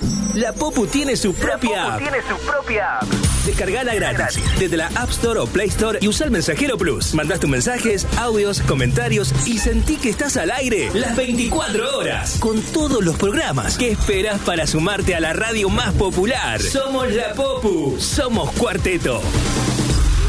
La Popu tiene su propia app. Descargala gratis desde la App Store o Play Store y usa el Mensajero Plus. Mandás tus mensajes, audios, comentarios y sentí que estás al aire las 24 horas con todos los programas. ¿Qué esperas para sumarte a la radio más popular? Somos la Popu, somos Cuarteto.